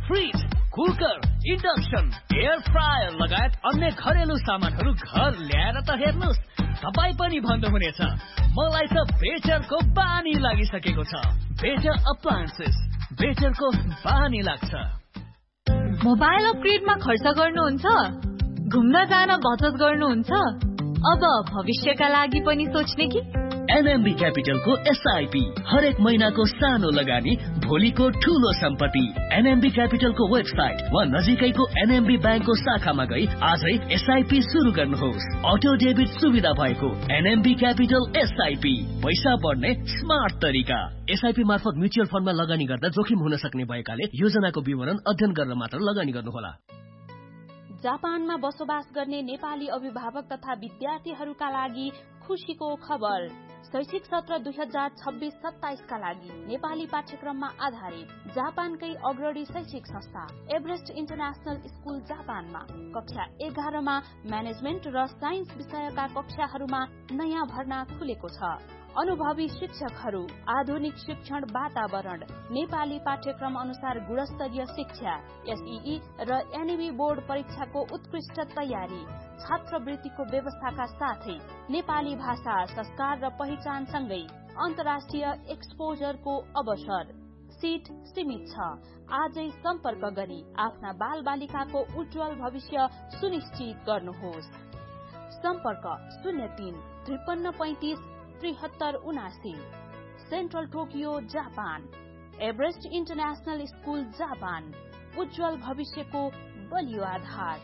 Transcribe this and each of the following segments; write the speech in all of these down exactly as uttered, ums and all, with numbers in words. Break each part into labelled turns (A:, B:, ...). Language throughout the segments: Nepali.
A: Fridge, cooker, induction, air fryer लगायत अन्य घरेलु सामानहरू घर ल्याएर त हेर्नुस्, तपाई पनि भन्नुहुनेछ मलाई त बेटरको बानी लागिसकेको छ। बेटर अप्लायन्सेस, बेटरको बानी लाग्छ।
B: मोबाइल अपग्रेडमा खर्च गर्नुहुन्छ? घुम्न जान बचत गर्नुहुन्छ? अब भविष्यका लागि पनि सोच्ने कि?
A: एनएमबी क्यापिटलको एसआईपी हरेक महिनाको सानो लगानी भोलिको ठूलो सम्पत्ति। एनएमबी क्यापिटलको वेबसाइट वा नजिकैको एनएमबी ब्याङ्कको शाखामा गई आजै एसआईपी सुरु गर्नुहोस्। अटो डेबिट सुविधा भएको एनएमबी क्यापिटल एसआईपी, पैसा बढ्ने स्मार्ट तरिका। एसआईपी मार्फत म्युचुअल फन्डमा लगानी गर्दा जोखिम हुन सक्ने भएकाले योजनाको विवरण अध्ययन गरेर मात्र लगानी गर्नुहोला।
C: जापानमा बसोबास गर्ने नेपाली अभिभावक तथा विद्यार्थीहरूका लागि खुशीको खबर। शैक्षिक सत्र दुई हजार छब्बीस सत्ताइसका लागि नेपाली पाठ्यक्रममा आधारित जापानकै अग्रणी शैक्षिक संस्था एभरेस्ट इन्टरनेशनल स्कुल जापानमा कक्षा एघारमा म्यानेजमेन्ट र साइन्स विषयका कक्षाहरूमा नयाँ भर्ना खुलेको छ। अनुभवी शिक्षकहरू, आधुनिक शिक्षण वातावरण, नेपाली पाठ्यक्रम अनुसार गुणस्तरीय शिक्षा, एसईई र एनईबी बोर्ड परीक्षाको उत्कृष्ट तयारी, छात्रवृत्तिको व्यवस्थाका साथै नेपाली भाषा, संस्कार र पहिचान सँगै अन्तर्राष्ट्रिय एक्सपोजरको अवसर। सीट सीमित छ। आजै सम्पर्क गरी आफ्ना बाल बालिकाको उज्जवल भविष्य सुनिश्चित गर्नुहोस्। सम्पर्क शून्य तीन त्रिपन्न पैंतिस त्रिहत्तर उनासी। Central Tokyo Japan. Everest international school Japan, उज्जवल भविष्यको बलियो आधार।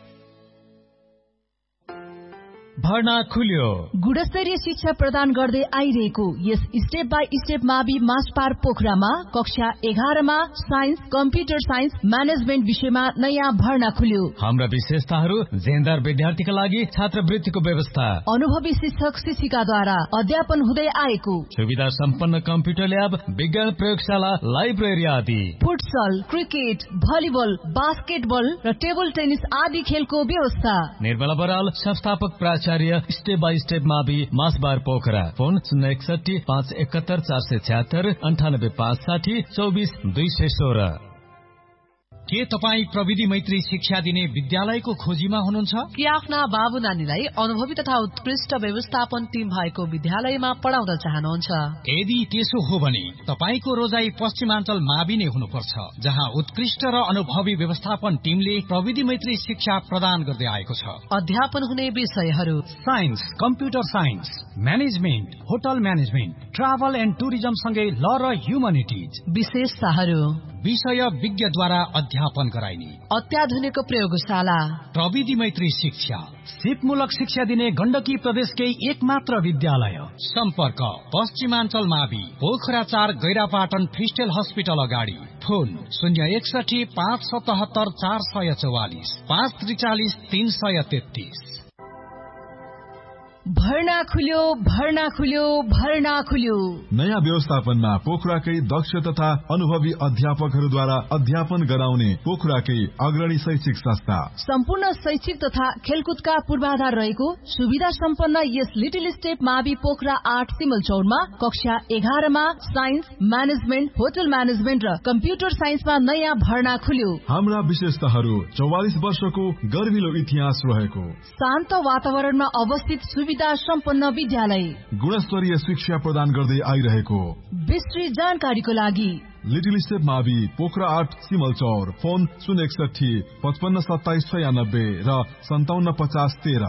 D: भर्ना खुल्यो।
E: गुणस्तरीय शिक्षा प्रदान गर्दै आइरहेको यस स्टेप बाई स्टेप मावि मासपार पोखरामा कक्षा एघारमा साइन्स, कम्प्युटर साइन्स, म्यानेजमेन्ट विषयमा नयाँ भर्ना खुल्यो।
D: हाम्रा विशेषताहरू जेन्डर विद्यार्थीका लागि छात्रवृत्तिको व्यवस्था,
E: अनुभवी शिक्षक शिक्षिकाद्वारा अध्यापन हुँदै आएको,
D: सुविधा सम्पन्न कम्प्युटर ल्याब, विज्ञान प्रयोगशाला, लाइब्रेरी आदि,
E: फुटसल, क्रिकेट, भलिबल, बास्केटबल र टेबल टेनिस आदि खेलको व्यवस्था।
D: निर्मला बराल, संस्थापक प्राचार्य, स्टेप बाई स्टेप मावि मासबार पोखरा। फोन शून्य एकसठी पाँच एकहत्तर चार सय छ्यात्तर अन्ठानब्बे पाँच साठी चौबिस दुई सय सोह्र।
F: के तपाईँ प्रविधि मैत्री शिक्षा दिने विद्यालयको खोजीमा हुनुहुन्छ?
G: कि आफ्ना बाबु नानीलाई अनुभवी तथा उत्कृष्ट व्यवस्थापन टिम भएको विद्यालयमा पढाउन चाहनुहुन्छ?
F: यदि त्यसो हो भने तपाईँको रोजाई पश्चिमाञ्चल मावि नै हुनुपर्छ, जहाँ उत्कृष्ट र अनुभवी व्यवस्थापन टिमले प्रविधि मैत्री शिक्षा प्रदान गर्दै आएको छ।
G: अध्यापन हुने विषयहरू
F: science, computer science, management, hotel management, travel and tourism सँगै ल र ह्युमनिटिज।
G: विशेषताहरू
F: विषय विज्ञद्वारा अध्यापन गराइने
G: अत्याधुनिक प्रयोगशाला,
F: प्रविधि मैत्री शिक्षा, सिपमूलक शिक्षा दिने गण्डकी प्रदेशकै एकमात्र विद्यालय। सम्पर्क पश्चिमाञ्चल मावि पोखरा चार गैरापाटन फ्रिस्टेल हस्पिटल अगाडि। फोन शून्य एकसठी पाँच सतहत्तर चार सय चौवालिस पाँच त्रिचालिस तीन सय तेत्तीस।
E: भर्ना खुल्यो, भर्ना खुल्यो, भर्ना खुल्यो।
H: नयाँ व्यवस्थापनमा पोखराकै दक्ष तथा अनुभवी अध्यापकहरूद्वारा अध्यापन गराउने पोखराकै अग्रणी शैक्षिक संस्था।
E: सम्पूर्ण शैक्षिक तथा खेलकुदका पूर्वाधार रहेको सुविधा सम्पन्न यस लिटिल स्टेप मावि पोखरा आठ सिमलचौरमा कक्षा एघारमा साइन्स, म्यानेजमेन्ट, होटल म्यानेजमेन्ट र कम्प्युटर साइन्समा नयाँ भर्ना खुल्यो।
H: हाम्रा विशेषताहरू चौवालिस वर्षको गर्विलो इतिहास रहेको
E: शान्त वातावरणमा अवस्थित सुविधा सम्पन्न विद्यालय,
H: गुणस्तरीय शिक्षा प्रदान गर्दै आइरहेको।
E: विस्तृत जानकारीको लागि
H: लिटिल स्टेप मावि पोखरा आठ सिमलचौर। फोन शून्य एकसठी पचपन्न सत्ताइस छयानब्बे र सन्ताउन्न पचास तेह्र।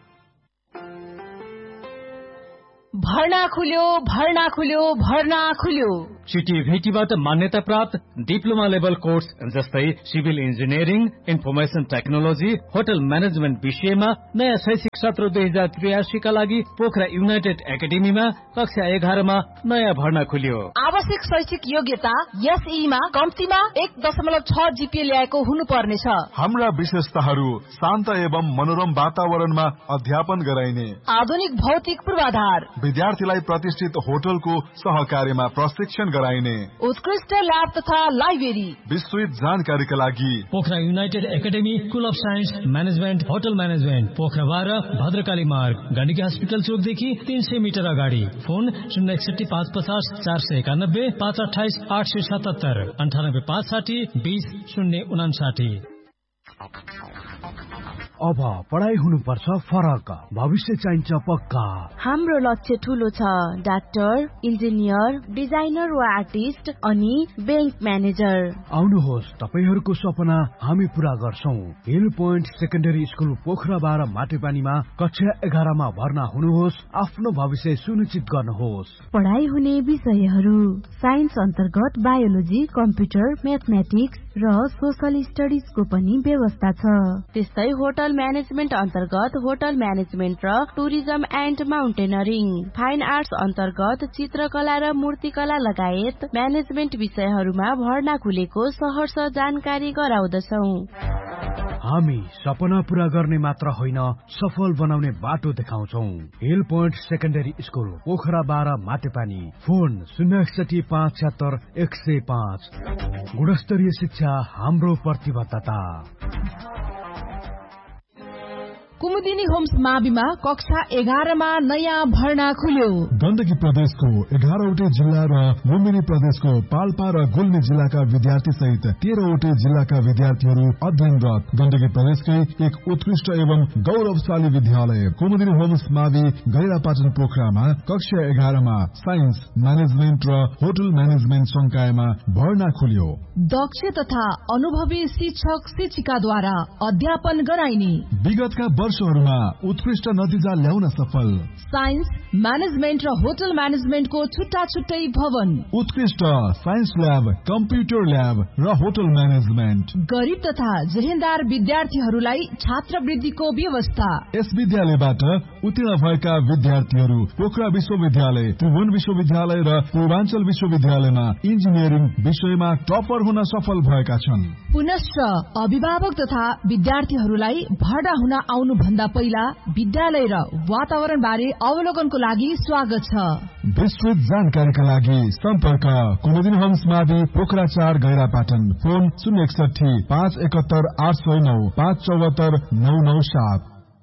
E: भर्ना खुल्यो, भर्ना खुल्यो, भर्ना खुल्यो।
D: सिटी भेटीबाट मान्यता प्राप्त डिप्लोमा लेभल कोर्स जस्तै civil engineering, information technology, hotel management विषयमा नयाँ शैक्षिक सत्र दुई हजार त्रियासीका लागि पोखरा युनाइटेड एकाडेमीमा कक्षा एघारमा नयाँ भर्ना खुल्यो।
E: आवश्यक शैक्षिक योग्यता एसईमा कम्तीमा एक दशमलव छ जीपीए ल्याएको हुनुपर्नेछ।
H: हाम्रा विशेषताहरू शान्त एवं मनोरम वातावरणमा अध्यापन गराइने
E: आधुनिक भौतिक पूर्वाधार,
H: विद्यार्थीलाई प्रतिष्ठित होटलको सहकार्यमा प्रशिक्षण गराइने,
E: उत्कृष्ट ल्याब तथा लाइब्रेरी,
H: विस्तृत जानकारीका लागि
D: Pokhara United academy school of science management hotel management, Pokhara बाह्र, भद्रकाली मार्ग, गण्डकी हस्पिटल चोकदेखि तीन सय मिटर अगाडि। फोन शून्य एकसठी पाँच पचास चार सय एकानब्बे पाँच अठाइस आठ सय सतहत्तर अन्ठानब्बे पाँच साठी बीस शून्य उनासाठी।
I: अब पढाइ हुनुपर्छ फरक, भविष्य चाहिन्छ पक्का।
J: हाम्रो लक्ष्य ठूलो छ, डाक्टर, इन्जिनियर, डिजाइनर वा आर्टिस्ट अनि बैंक म्यानेजर।
I: आउनुहोस्, तपाईहरूको सपना हामी पूरा गर्छौं। Hill point secondary school Pokhara बाह्र माटेपानीमा कक्षा एघारमा भर्ना हुनुहोस्, आफ्नो भविष्य सुनिश्चित गर्नुहोस्।
J: पढाइ हुने विषयहरू साइन्स अन्तर्गत बायोलोजी, कम्प्युटर, म्याथमेटिक्स र सोशल स्टडिजको पनि व्यवस्था छ। त्यस्तै होटल म्यानेजमेन्ट अन्तर्गत होटल म्यानेजमेन्ट र tourism and mountaineering, fine arts अन्तर्गत चित्रकला र मूर्तिकला लगायत म्यानेजमेन्ट विषयहरूमा भर्ना खुलेको सहर्ष जानकारी गराउँदछौ।
I: हामी सपना पूरा गर्ने मात्र होइन, सफल बनाउने बाटो देखाउँछौ। Hill point secondary school Pokhara बाह्र माटेपानी। फोन शून्य एकसठी पाँच छत्तर एक सय पाँच। गुणस्तरीय शिक्षा हाम्रो प्रतिबद्धता।
E: कुमुदिनी होम्स माविमा कक्षा एघारमा नयाँ भर्ना खुल्यो।
H: गण्डकी प्रदेशको एघारवटै जिल्ला र लुम्बिनी प्रदेशको पाल्पा र गुल्मी जिल्लाका विद्यार्थी सहित तेह्रवटै जिल्लाका विद्यार्थीहरू अध्ययनरत गण्डकी प्रदेशकै एक उत्कृष्ट एवं गौरवशाली विद्यालय कुमुदिनी होम्स मावि गैरापाटन पोखरामा कक्षा एघारमा साइन्स म्यानेजमेन्ट र होटल म्यानेजमेन्ट संकायमा भर्ना खुल्यो।
E: दक्ष तथा अनुभवी शिक्षक शिक्षिकाद्वारा अध्यापन गराइने,
H: विगतका वर्षहरूमा उत्कृष्ट नतिजा ल्याउन सफल
E: साइन्स म्यानेजमेन्ट र होटल म्यानेजमेन्टको छुट्टा छुट्टै भवन,
H: उत्कृष्ट साइन्स ल्याब, कम्प्युटर ल्याब र होटल म्यानेजमेन्ट,
E: गरीब तथा जेहेन्दार विद्यार्थीहरूलाई छात्रवृत्तिको व्यवस्था।
H: यस विद्यालयबाट उत्तीर्ण भएका विद्यार्थीहरू पोखरा विश्वविद्यालय, त्रिभुवन विश्वविद्यालय र पूर्वाञ्चल विश्वविद्यालयमा इन्जिनियरिङ विषयमा टपर हुन सफल भएका छन्।
E: पुनश्च अभिभावक तथा विद्यार्थीहरूलाई भर्ना हुन आउनु भन्दा पहिला विद्यालय र वातावरण बारे अवलोकनको लागि स्वागत छ।
H: विस्तृत जानकारीका लागि सम्पर्क कुमुदिनी होम्स मावि पोखरा चार गैरापाटन। फोन शून्य एकसठी पाँच एकहत्तर आठ सय नौ पाँच चौहत्तर नौ नौ सात।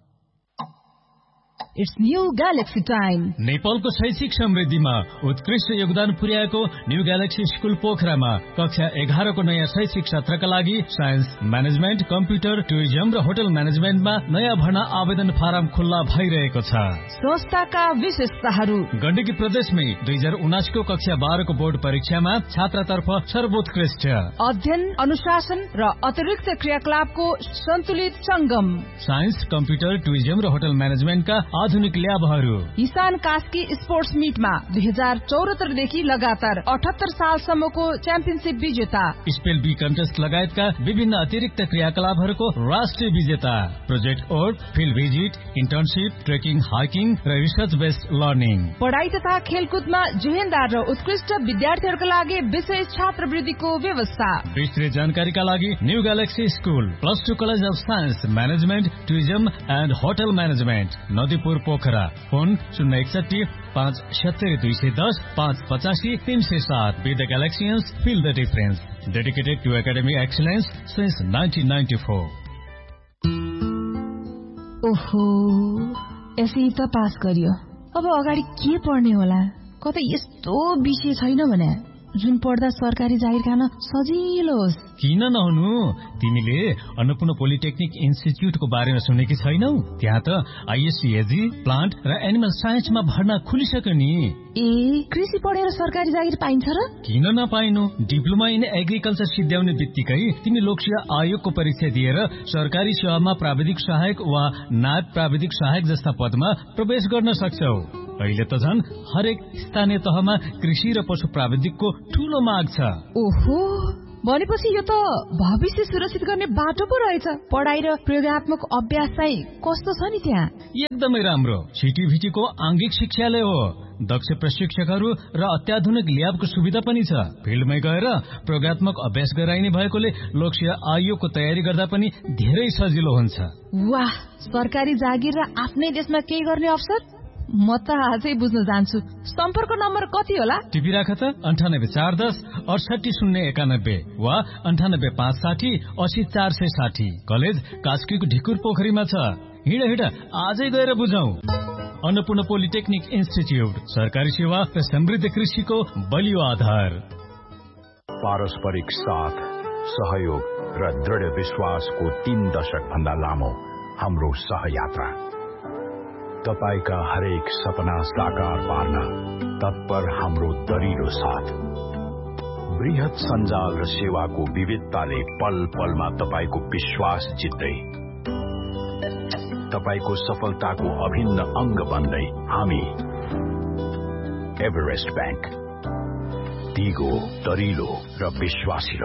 E: It's new galaxy time.
D: नेपालको शैक्षिक समृद्धिमा उत्कृष्ट योगदान पुर्याएको न्यू ग्यालेक्सी स्कुल पोखरामा कक्षा एघारको नयाँ शैक्षिक सत्रका लागि साइन्स म्यानेजमेन्ट, कम्प्युटर, टुरिज्म र होटल म्यानेजमेन्टमा नयाँ भर्ना आवेदन फारम खुल्ला भइरहेको छ।
E: संस्थाका विशेषताहरू
D: गण्डकी प्रदेशमै दुई हजार उनासको कक्षा बाह्रको बोर्ड परीक्षामा छात्रतर्फ सर्वोत्कृष्ट
E: अध्ययन, अनुशासन र अतिरिक्त क्रियाकलापको सन्तुलित संगम,
D: साइन्स, कम्प्युटर, टुरिज्म र होटल म्यानेजमेन्टका आधुनिक ल्याबहरू।
E: इसान कास्की स्पोर्ट्स मिटमा दुई हजार चौरात्तरदेखि लगातार अठहत्तर सालसम्मको च्याम्पियनसिप विजेता,
D: स्पेल बी कन्टेस्ट लगायतका विभिन्न अतिरिक्त क्रियाकलापहरूको राष्ट्रिय विजेता, project ओर्ड, field visit, internship, trekking, hiking र रिसर्च बेस्ड लर्निङ।
E: पढाइ तथा खेलकुदमा जेहेन्दार र उत्कृष्ट विद्यार्थीहरूका लागि विशेष छात्रवृत्तिको व्यवस्था।
D: विस्तृत जानकारीका लागि new galaxy school plus two college of science management, tourism and hotel management, Nadipur Pokhara. Phone शून्य एकसठी पाँच सत्तरी दुई सय दस पाँच पचासी तीन सय सात। With the ग्यालेक्सियन्स feel the difference, dedicated to academic excellence since nineteen ninety four.
E: ओहो, यसै त पास गरियो, अब अगाडि के पढ्ने होला? कतै यस्तो विषय छैन भने जुन पढ्दा सरकारी जागिर खान सजिलो होस्।
D: किन नहुनु? तिमीले अन्नपूर्ण पोलिटेक्निक इन्स्टिच्युटको बारेमा सुनेकी छैनौ? त्यहाँ त आइएससीएजी, प्लान्ट र एनिमल साइन्समा भर्ना खुलिसक्यो नि।
E: ए, कृषि पढेर सरकारी जागिर पाइन्छ र?
D: किन नपाइनु? डिप्लोमा इन एग्रिकल्चर सिद्ध्याउने बित्तिकै तिमी लोकसेवा आयोगको परीक्षा दिएर सरकारी सेवामा प्राविधिक सहायक वा नायब प्राविधिक सहायक जस्ता पदमा प्रवेश गर्न सक्छौ। अहिले त झन् हरेक स्थानीय तहमा कृषि र पशु प्राविधिकको ठूलो माग छ।
E: ओहो, भनेपछि यो त भविष्य सुरक्षित गर्ने बाटो पो रहेछ। पढाइ र प्रयोगात्मक अभ्यास चाहिँ कस्तो छ नि त्यहाँ?
D: एकदमै राम्रो। सिटिभिटीको आंगिक शिक्षालय हो। दक्ष प्रशिक्षकहरू र अत्याधुनिक ल्याबको सुविधा पनि छ। फिल्डमै गएर प्रयोगात्मक अभ्यास गराइने भएकोले लोकसेवा आयोगको तयारी गर्दा पनि धेरै सजिलो हुन्छ।
E: वाह, सरकारी जागिर र आफ्नै देशमा केही गर्ने अवसर? म त आजै बुझ्न जान्छु। सम्पर्क नम्बर कति होला?
D: टिपी राख त अन्ठानब्बे चार दस अडसठी शून्य एकानब्बे वा अन्ठानब्बे पाँच साठी असी चार सय साठी। कलेज कास्कीको ढिकुर पोखरीमा छ। हिँड हिँड आजै गएर बुझौं। अन्नपूर्ण पोलिटेक्निक इन्स्टिच्युट, सरकारी सेवा र समृद्ध कृषिको बलियो आधार।
K: पारस्परिक साथ, सहयोग र दृढ़ विश्वासको तीन दशक भन्दा लामो हाम्रो सहयात्रा। तपाईका हरेक सपना साकार पार्न तत्पर हाम्रो दरिलो साथ। बृहत सञ्जाल र सेवाको विविधताले पल पलमा तपाईको विश्वास जित्दै, तपाईको सफलताको अभिन्न अंग बन्दै हामी एभरेस्ट बैंक, दिगो, दरिलो र विश्वासिलो।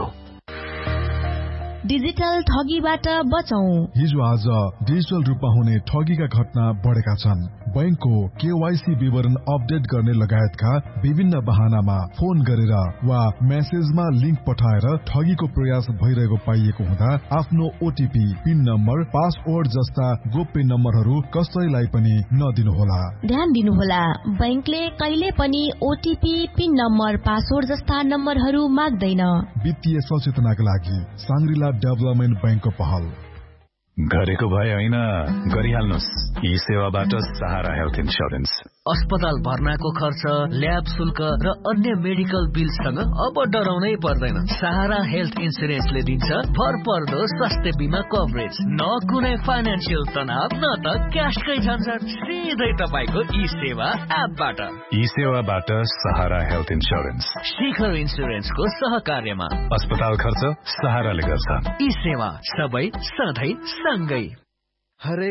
J: डिजिटल ठगीबाट बचौं।
H: हिजो आज डिजिटल रूपमा हुने ठगीका घटना बढेका छन्। बैंकको केवाईसी विवरण अपडेट गर्ने लगायतका विभिन्न बहानामा फोन गरेर वा मेसेजमा लिंक पठाएर ठगीको प्रयास भइरहेको पाइएको हुँदा आफ्नो ओटीपी, पिन नम्बर, पासवर्ड जस्ता गोप्य नम्बरहरू कसैलाई पनि नदिनुहोला।
J: ध्यान दिनुहोला, बैंकले कहिले पनि ओटीपी, पिन नम्बर, पासवर्ड जस्ता नम्बरहरू माग्दैन।
H: वित्तीय सचेतनाका लागि साङ्ग्रिला डेभलपमेन्ट बैंकको पहल।
K: गरेको भए होइन, गरिहाल्नुस्। यी सेवाबाट सहारा हेल्थ इन्स्योरेन्स।
A: अस्पताल भर्नाको खर्च, ल्याब शुल्क र अन्य मेडिकल बिलसँग अब डराउनै पर्दैन। सहारा हेल्थ इन्स्योरेन्सले दिन्छ भरपर्दो स्वास्थ्य बीमा कभरेज। न कुनै फाइनान्सियल तनाव, न त क्याशकै झन्झट, सिधै तपाईको ई सेवा एपबाट।
K: ई सेवाबाट सहारा हेल्थ इन्स्योरेन्स,
A: शिखर इन्स्योरेन्सको सहकार्यमा।
K: अस्पताल खर्च सहाराले गर्छ।
A: ई सेवा सबै सधैँ सँगै।